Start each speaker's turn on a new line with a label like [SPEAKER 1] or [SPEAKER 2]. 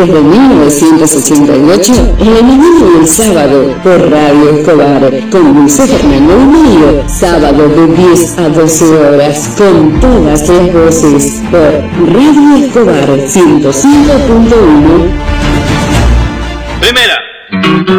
[SPEAKER 1] desde 1988, en la mañana y el sábado, por Radio Escobar, con Luis Fernando Mayo, sábado de 10 a 12 horas, con todas las voces, por Radio Escobar 105.1.
[SPEAKER 2] Primera.